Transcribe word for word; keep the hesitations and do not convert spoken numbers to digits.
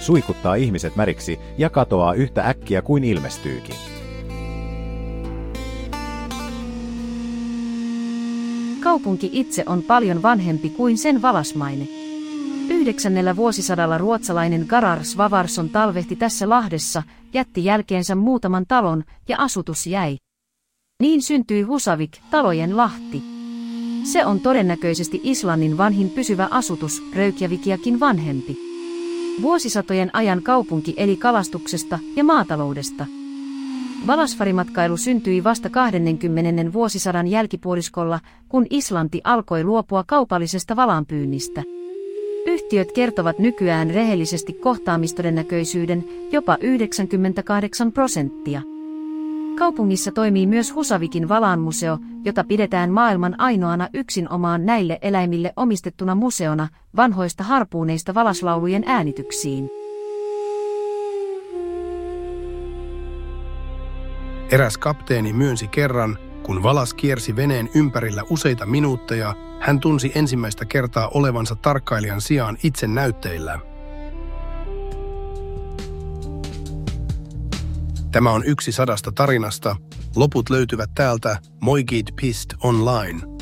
suihkuttaa ihmiset märiksi ja katoaa yhtä äkkiä kuin ilmestyykin. Kaupunki itse on paljon vanhempi kuin sen valasmaine. Yhdeksännellä vuosisadalla ruotsalainen Garard Svavarsson talvehti tässä lahdessa, jätti jälkeensä muutaman talon ja asutus jäi. Niin syntyi Husavik, talojen lahti. Se on todennäköisesti Islannin vanhin pysyvä asutus, Reykjavikiakin vanhempi. Vuosisatojen ajan kaupunki eli kalastuksesta ja maataloudesta. Valasfarimatkailu syntyi vasta kahdennenkymmenennen vuosisadan jälkipuoliskolla, kun Islanti alkoi luopua kaupallisesta valaanpyynnistä. Yhtiöt kertovat nykyään rehellisesti kohtaamistodennäköisyyden jopa yhdeksänkymmentäkahdeksan prosenttia. Kaupungissa toimii myös Husavikin valaanmuseo, jota pidetään maailman ainoana yksinomaan näille eläimille omistettuna museona vanhoista harpuuneista valaslaulujen äänityksiin. Eräs kapteeni myönsi kerran, kun valas kiersi veneen ympärillä useita minuutteja, hän tunsi ensimmäistä kertaa olevansa tarkkailijan sijaan itse näytteillä. Tämä on yksi sadasta tarinasta. Loput löytyvät täältä Moigid piste online.